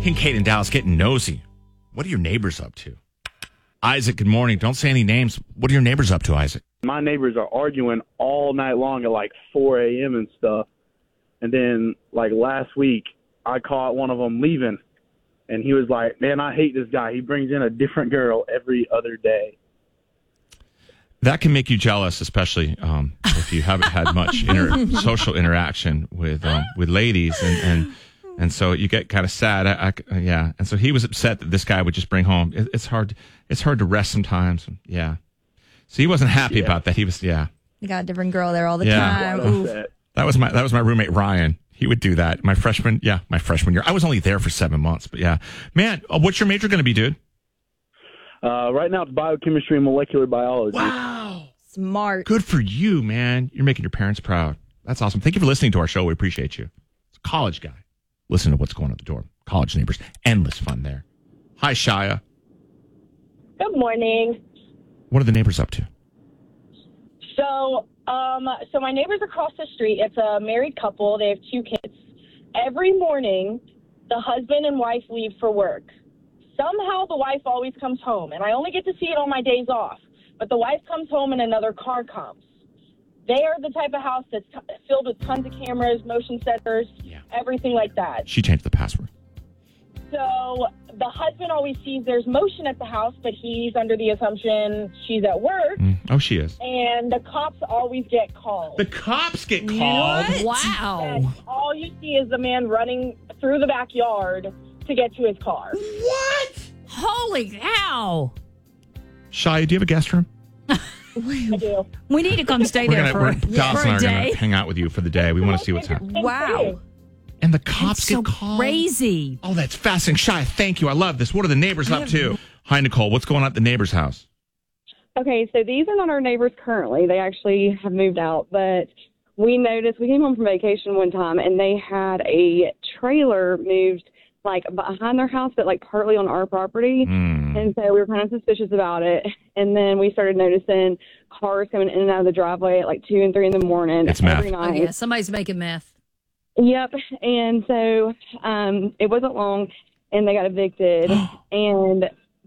Kincaid in Dallas getting nosy. What are your neighbors up to? Isaac, good morning. Don't say any names. What are your neighbors up to, Isaac? My neighbors are arguing all night long at like 4 a.m. and stuff. And then, like, last week, I caught one of them leaving. And he was like, man, I hate this guy. He brings in a different girl every other day. That can make you jealous, especially if you haven't had much social interaction with ladies. And so you get kind of sad. Yeah. And so he was upset that this guy would just bring home. It's hard to rest sometimes. Yeah. So he wasn't happy about that. He was, yeah. You got a different girl there all the time. Oof. That was my roommate, Ryan. He would do that. My freshman year. I was only there for 7 months, but yeah. Man, what's your major going to be, dude? Right now it's biochemistry and molecular biology. Wow. Smart. Good for you, man. You're making your parents proud. That's awesome. Thank you for listening to our show. We appreciate you. It's a college guy. Listen to what's going on at the door. College neighbors. Endless fun there. Hi, Shia. Good morning. What are the neighbors up to? So my neighbors across the street, it's a married couple. They have 2 kids. Every morning, the husband and wife leave for work. Somehow the wife always comes home, and I only get to see it on my days off. But the wife comes home and another car comes. They are the type of house that's filled with tons of cameras, motion sensors, everything like that. She changed the password. So the husband always sees there's motion at the house, but he's under the assumption she's at work. Oh, she is. And the cops always get called. The cops get called? What? Wow. And all you see is the man running through the backyard to get to his car. What? Holy cow. Shia, do you have a guest room? I do. We need to come stay there for Dallas and I a are day. going to hang out with you for the day. We want to see what's happening. Wow. And the cops That's so get called? crazy. Oh, that's fascinating. Shia, thank you. I love this. What are the neighbors up to? Hi, Nicole. What's going on at the neighbor's house? Okay, so these are not our neighbors currently. They actually have moved out, but we noticed, we came home from vacation one time, and they had a trailer moved, like, behind their house, but, like, partly on our property. And so we were kind of suspicious about it. And then we started noticing cars coming in and out of the driveway at, like, 2 and 3 in the morning It's every meth. night. Oh, yeah, somebody's making meth. Yep. And so it wasn't long, and they got evicted. And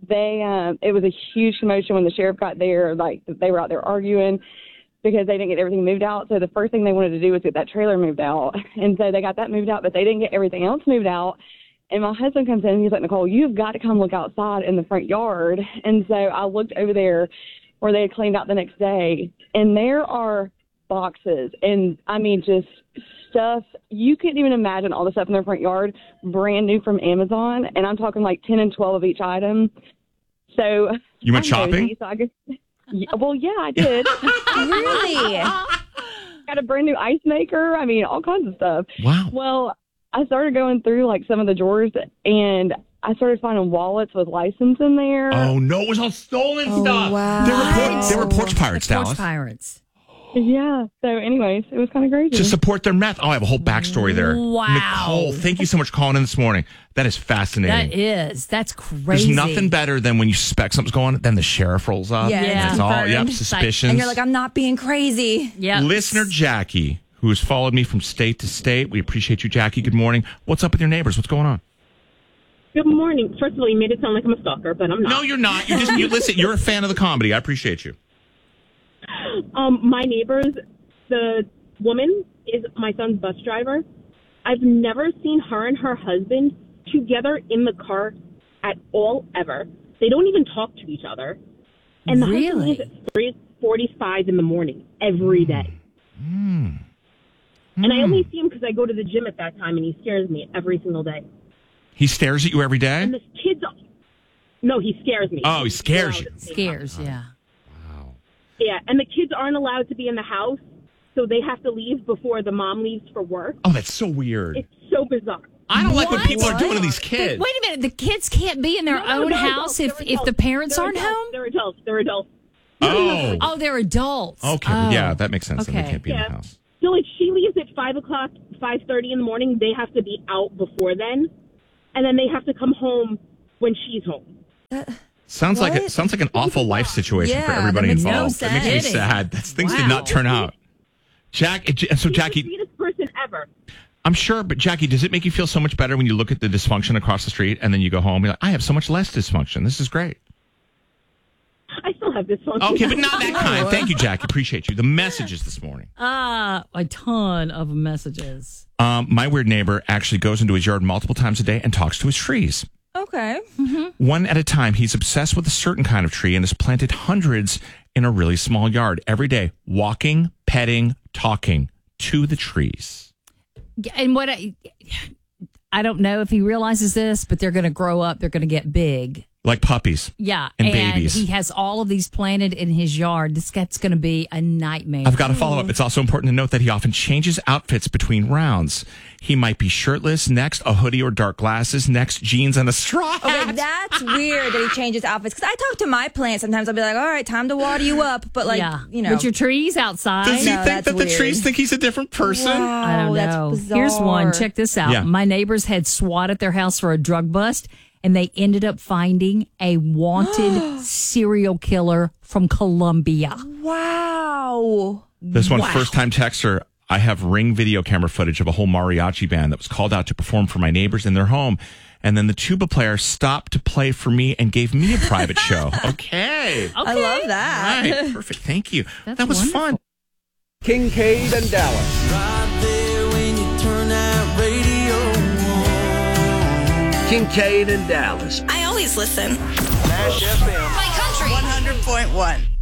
it was a huge commotion when the sheriff got there. Like, they were out there arguing because they didn't get everything moved out. So the first thing they wanted to do was get that trailer moved out. And so they got that moved out, but they didn't get everything else moved out. And my husband comes in, and he's like, Nicole, you've got to come look outside in the front yard. And so I looked over there where they had cleaned out the next day, and there are boxes and, I mean, just stuff. You can't even imagine all the stuff in their front yard, brand new from Amazon. And I'm talking like 10 and 12 of each item. So You went shopping? So I guess, well, yeah, I did. Really? Got a brand new ice maker. I mean, all kinds of stuff. Wow. Well, I started going through like some of the drawers, and I started finding wallets with license in there. Oh, no. It was all stolen stuff. Wow. They were porch pirates, Dallas. Porch pirates. Yeah. So anyways, it was kind of crazy. To support their meth. Oh, I have a whole backstory there. Wow. Nicole, thank you so much for calling in this morning. That is fascinating. That's crazy. There's nothing better than when you suspect something's going on, then the sheriff rolls up. Yeah. And it's all, Confirmed. suspicions. And you're like, I'm not being crazy. Yeah. Listener Jackie, who has followed me from state to state. We appreciate you, Jackie. Good morning. What's up with your neighbors? What's going on? Good morning. First of all, you made it sound like I'm a stalker, but I'm not. No, you're not. You listen, you're a fan of the comedy. I appreciate you. My neighbors, the woman is my son's bus driver. I've never seen her and her husband together in the car at all, ever. They don't even talk to each other. And the husband leaves at 3:45 in the morning every day. And I only see him because I go to the gym at that time, and he scares me every single day. He stares at you every day? And the kids... No, he scares me. Oh, he scares you. Scares, yeah. Yeah, and the kids aren't allowed to be in the house, so they have to leave before the mom leaves for work. Oh, that's so weird. It's so bizarre. I don't like what people are doing to these kids. Wait a minute. The kids can't be in their own house if the parents aren't home? They're adults. They're adults. Oh. Oh, they're adults. Okay. Oh. Yeah, that makes sense. Okay. They can't be in the house. So if she leaves at 5 o'clock, 5:30 in the morning, they have to be out before then. And then they have to come home when she's home. Sounds like an awful life situation for everybody that makes involved. no That makes me sense. sad. Things did not turn out. So She's Jackie, the sweetest person ever. I'm sure, but Jackie, does it make you feel so much better when you look at the dysfunction across the street and then you go home and you're like, I have so much less dysfunction. This is great. I still have this function. Okay, but not that kind. Thank you, Jackie. Appreciate you. The messages this morning. A ton of messages. My weird neighbor actually goes into his yard multiple times a day and talks to his trees. Okay. One at a time. He's obsessed with a certain kind of tree and has planted hundreds in a really small yard every day, walking, petting, talking to the trees. And what I don't know if he realizes this, but they're going to grow up. They're going to get big. Like puppies. Yeah. And babies. He has all of these planted in his yard. This guy's going to be a nightmare. I've got to follow up. It's also important to note that he often changes outfits between rounds. He might be shirtless, next a hoodie or dark glasses, next jeans and a straw hat. Okay, that's weird that he changes outfits. Because I talk to my plants. Sometimes I'll be like, all right, time to water you up. But But your trees outside. Does he think that's that the weird. trees think he's a different person? Wow, I don't that's know. bizarre. Here's one. Check this out. Yeah. My neighbors had SWAT at their house for a drug bust, and they ended up finding a wanted serial killer from Colombia. Wow. This one, first-time texter. I have Ring video camera footage of a whole mariachi band that was called out to perform for my neighbors in their home. And then the tuba player stopped to play for me and gave me a private show. Okay. I love that. All right. Perfect. Thank you. That's that was wonderful. fun. Kincaid and Dallas. Right there when you turn that radio on. Kincaid and Dallas. I always listen. Nash FM. My country. 100.1.